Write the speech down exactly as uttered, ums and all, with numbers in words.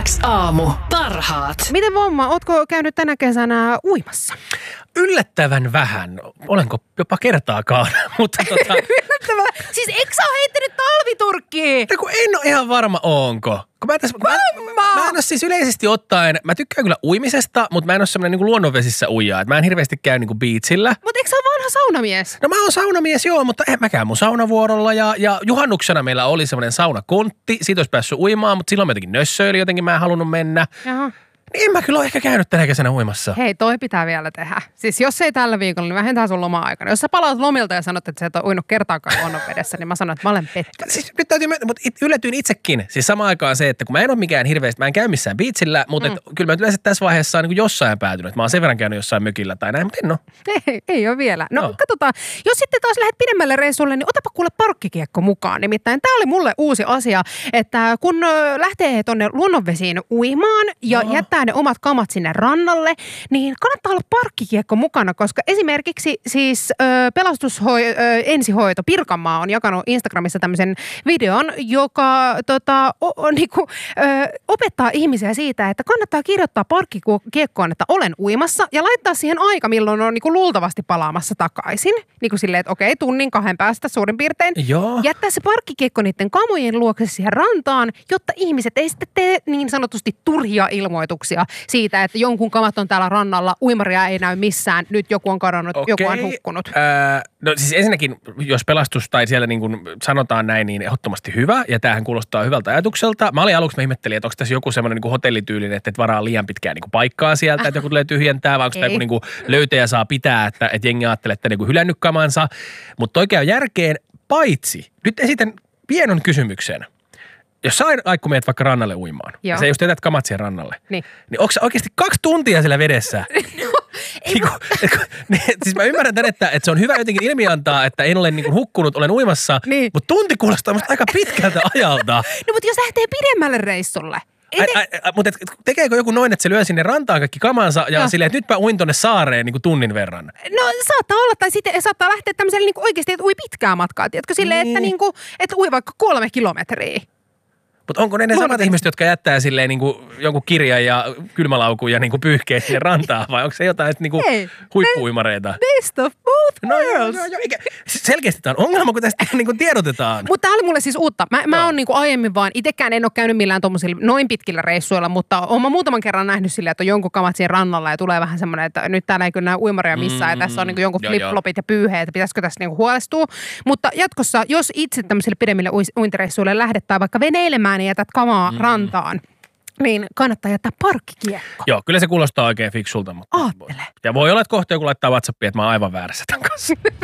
X-aamu. Parhaat. Miten Vomma, ootko käynyt tänä kesänä uimassa? Yllättävän vähän. Olenko jopa kertaakaan, mutta tota... Yllättävän? Siis eikö sä ole heittänyt talviturkkiin? No kun en ole ihan varma, onko. Kun mä, tässä, mä, mä, mä en ole siis yleisesti ottaen, mä tykkään kyllä uimisesta, mutta mä en ole semmoinen niin kuin luonnonvesissä uijaa. Et mä en hirveästi käy niin kuin beachillä. Mutta eikö sä ole vanha saunamies? No mä oon saunamies, joo, mutta en mä käy mun saunavuorolla. Ja, ja juhannuksena meillä oli semmoinen saunakontti. Siitä olisi päässyt uimaan, mutta silloin mä jotenkin nössöili, jotenkin mä en halunnut mennä. Jaha. Niin en mä kyllä ole ehkä käynyt tänä kesänä uimassa. Hei, toi pitää vielä tehdä. Siis jos ei tällä viikolla, niin vähintään sun loma-aikana. Jos sä palaat lomilta ja sanot, että sä et ole uinut kertaakaan luonnonvedessä, niin mä sanon, että mä olen pettynyt. Siis nyt täytyy, mutta yllätyin itsekin. Siis samaan aikaan se, että kun mä en ole mikään hirveästi, mä en käy missään beachillä, mutta mm. kyllä mä yleensä tässä vaiheessa on niin kuin jossain päätynyt. Mä oon sen verran käynyt jossain mökillä tai näin, mutta en ole. Ei, ei ole vielä. No, no katsotaan. Jos sitten taas lähdet pidemmälle reissulle, niin otapa kuule parkkikiekko mukaan. Nimittäin tää oli mulle uusi asia, että kun lähtee tonne luonnonvesiin uimaan ja no. jättää ne omat kamat sinne rannalle, niin kannattaa olla parkkikiekko mukana, koska esimerkiksi siis ö, pelastushoi- ö, ensihoito Pirkanmaa on jakanut Instagramissa tämmöisen videon, joka tota, o, o, niinku, ö, opettaa ihmisiä siitä, että kannattaa kirjoittaa parkkikiekkoon, että olen uimassa ja laittaa siihen aika, milloin on niinku luultavasti palaamassa takaisin. Niin kuin silleen, että okei, tunnin kahden päästä suurin piirtein. Joo. Jättää se parkkikiekko niiden kamojen luokse siihen rantaan, jotta ihmiset ei sitten tee niin sanotusti turhia ilmoituksia siitä, että jonkun kamat on täällä rannalla, uimaria ei näy missään, nyt joku on kadonnut, Okei. joku on hukkunut. Ää, no siis ensinnäkin, jos pelastus tai siellä niin kuin sanotaan näin, niin ehdottomasti hyvä, ja tämähän kuulostaa hyvältä ajatukselta. Mä olin aluksi, mä ihmettelin, että onko tässä joku semmoinen niin kuin hotellityylinen, että et varaa liian pitkään niin kuin paikkaa sieltä, äh. että joku tulee tyhjentää, vai onko tämä joku niin kuin löytäjä saa pitää, että, että jengi ajattelee, että niin kuin hylännyt kamansa. Mutta oikein järkeen, paitsi, nyt esitän pienon kysymyksen. Jos sä Aikku meet vaikka rannalle uimaan, Joo. ja sä just jätät kamat siihen rannalle, niin, niin onko sä oikeasti kaksi tuntia siellä vedessä? No, ei niin, kun, niin, siis mä ymmärrän tämän, että, että se on hyvä jotenkin ilmiantaa, että en ole niin kuin hukkunut, olen uimassa, niin. mutta tunti kuulostaa musta aika pitkältä ajalta. No mutta jos lähtee pidemmälle reissulle. Ai, ai, ai, mutta et, tekeekö joku noin, että se lyö sinne rantaan kaikki kamansa ja no. silleen, että nyt mä uin tonne saareen niin kuin tunnin verran? No saattaa olla, tai sitten saattaa lähteä tämmöiselle niin kuin oikeasti, että ui pitkää matkaa, tiedätkö, silleen, niin. että, niin kuin, että ui vaikka kolme kilometriä. Mutta onko ne ne samat ihmiset, jotka jättää silleen niin kuin jonkun kirjan ja kylmälaukun ja niin kuin pyyhkeet sinne rantaan, vai onko se jotain niin kuin huippu-uimareita? Best of both no, worlds. No, no, no, selkeästi tämä on ongelma, kun tästä niin kuin tiedotetaan. Mutta tämä oli mulle siis uutta. Mä, mä oon niin kuin aiemmin vaan, itsekään en ole käynyt millään tuommoisilla noin pitkillä reissuilla, mutta oon mä muutaman kerran nähnyt silleen, että on jonkun kamat siinä rannalla ja tulee vähän semmoinen, että nyt täällä ei kyllä näy uimaria missään mm, ja tässä on niin kuin jonkun flip-flopit ja pyyheet, että pitäisikö tässä niin kuin huolestua. Mutta jatkossa, jos itse tämmöisille pidemmille uintireissuille lähdet tai vaikka veneilemään ja jätät kamaa mm. rantaan, niin kannattaa jättää parkkikiekko. Joo, kyllä se kuulostaa oikein fiksulta. Mutta aattele. Ja voi olla, että kohta joku laittaa WhatsAppiin, että mä oon aivan väärässä tämän kanssa.